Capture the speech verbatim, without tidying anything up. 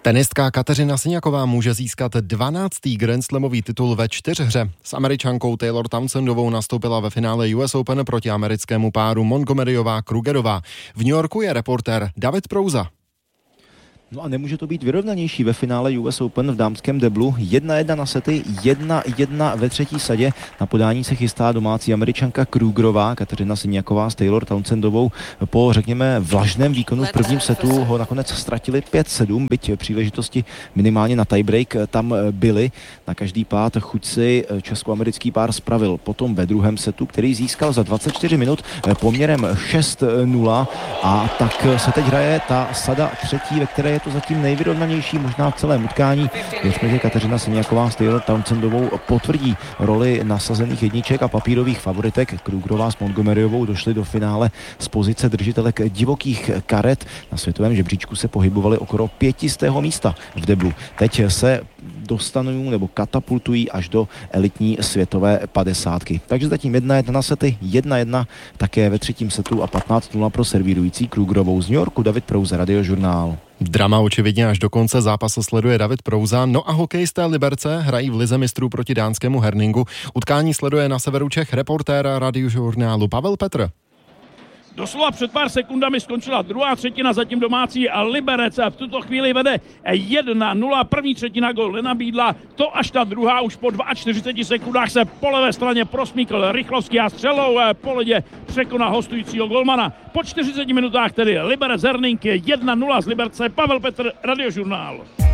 Tenistka Kateřina Siniaková může získat dvanáctý grandslamový titul ve čtyřhře. S Američankou Taylor Townsendovou nastoupila ve finále U S Open proti americkému páru Montgomeryová-Krugerová. V New Yorku je reportér David Prouza. No a nemůže to být vyrovnanější ve finále U S Open v dámském deblu. jedna jedna na sety, jedna jedna ve třetí sadě. Na podání se chystá domácí Američanka Krugerová. Kateřina Siniaková s Taylor Townsendovou po, řekněme, vlažném výkonu v prvním setu ho nakonec ztratili pět sedm, byť příležitosti minimálně na tiebreak tam byly. Na každý pád chuť si českoamerický pár spravil potom ve druhém setu, který získal za dvacet čtyři minut poměrem šest nula, a tak se teď hraje ta sada třetí, ve které je to zatím nejvyrovnanější možná v celém utkání. Věřme, že Kateřina Siniaková s Taylor Townsendovou potvrdí roli nasazených jedniček a papírových favoritek. Krugerová s Montgomeryovou došly do finále z pozice držitelek divokých karet. Na světovém žebříčku se pohybovali okolo pětistého místa v deblu. Teď se dostanou nebo katapultují až do elitní světové padesátky. Takže zatím jedna jedna na sety, jedna jedna také ve třetím setu a patnáct nula pro servírující Krugerovou. Z New Yorku David Prouza, Radiožurnál. Drama očividně až do konce zápasu sleduje David Prouza. No a hokejisté Liberce hrají v lize mistrů proti dánskému Herningu. Utkání sleduje na severu Čech reportér Radiožurnálu Pavel Petr. Doslova před pár sekundami skončila druhá třetina, zatím domácí Liberec v tuto chvíli vede jedna nula. První třetina gol nenabídla, to až ta druhá už po čtyřiceti dvou sekundách se po levé straně prosmíkl Rychlovský a střelou po ledě překonal hostujícího golmana. Po čtyřiceti minutách tedy Liberec Herning jedna nula z Liberce. Pavel Petr, Radiožurnál.